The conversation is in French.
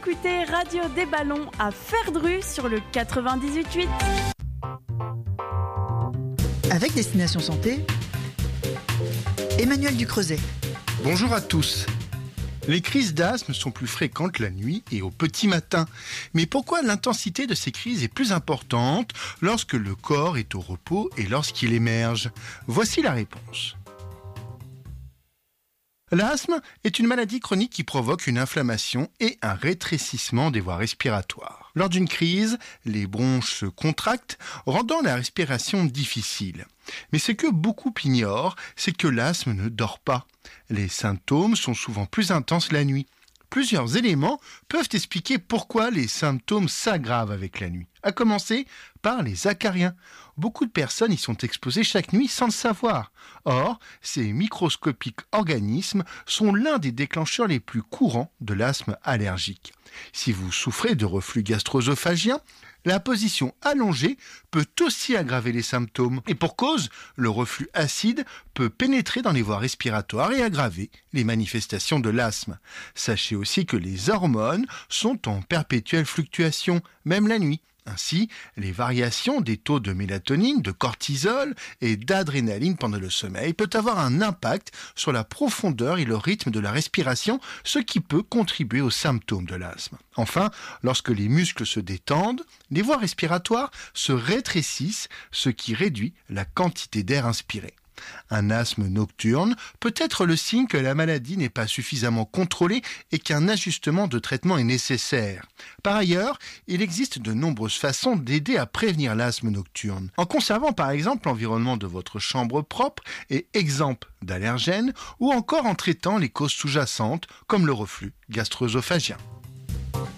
écoutez Radio des Ballons à Ferdru sur le 98.8. Avec Destination Santé, Emmanuel Ducreuset. Bonjour à tous. Les crises d'asthme sont plus fréquentes la nuit et au petit matin. Mais pourquoi l'intensité de ces crises est plus importante lorsque le corps est au repos et lorsqu'il émerge ? Voici la réponse. L'asthme est une maladie chronique qui provoque une inflammation et un rétrécissement des voies respiratoires. Lors d'une crise, les bronches se contractent, rendant la respiration difficile. Mais ce que beaucoup ignorent, c'est que l'asthme ne dort pas. Les symptômes sont souvent plus intenses la nuit. Plusieurs éléments peuvent expliquer pourquoi les symptômes s'aggravent avec la nuit. À commencer par les acariens. Beaucoup de personnes y sont exposées chaque nuit sans le savoir. Or, ces microscopiques organismes sont l'un des déclencheurs les plus courants de l'asthme allergique. Si vous souffrez de reflux gastro-œsophagien, la position allongée peut aussi aggraver les symptômes. Et pour cause, le reflux acide peut pénétrer dans les voies respiratoires et aggraver les manifestations de l'asthme. Sachez aussi que les hormones sont en perpétuelle fluctuation, même la nuit. Ainsi, les variations des taux de mélatonine, de cortisol et d'adrénaline pendant le sommeil peuvent avoir un impact sur la profondeur et le rythme de la respiration, ce qui peut contribuer aux symptômes de l'asthme. Enfin, lorsque les muscles se détendent, les voies respiratoires se rétrécissent, ce qui réduit la quantité d'air inspiré. Un asthme nocturne peut être le signe que la maladie n'est pas suffisamment contrôlée et qu'un ajustement de traitement est nécessaire. Par ailleurs, il existe de nombreuses façons d'aider à prévenir l'asthme nocturne. En conservant par exemple l'environnement de votre chambre propre et exempt d'allergènes, ou encore en traitant les causes sous-jacentes comme le reflux gastro-œsophagien.